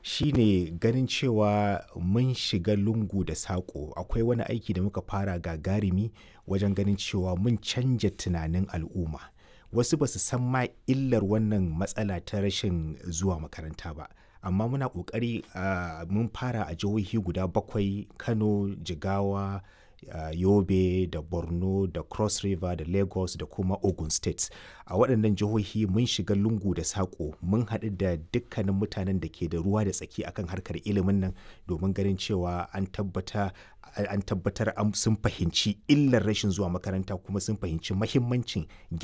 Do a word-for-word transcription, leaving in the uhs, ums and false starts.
shine ganin cewa mun shiga lungu da saƙo. Akwai wani aiki da muka fara gagarumi wajen ganin cewa mun canja tunanin al'umma. Wasu ba su san ma illar wannan matsala ta rashin zuwa makaranta ba. Amma muna ƙoƙari, ah, mun fara a jihohi guda bakwai: Kano, Jigawa, ah, Yobe da Borno da Cross River da Lagos da kuma Ogun State. A waɗannan jihohi mun shiga lungu da saƙo, mun haɗu da dukkanin mutanen da ke da ruwa da tsaki akan harkar ilimin nan domin ganin cewa an tabbata an tabbatar an sun fahimci illar rashin zuwa makaranta kuma sun fahimci mahimmancin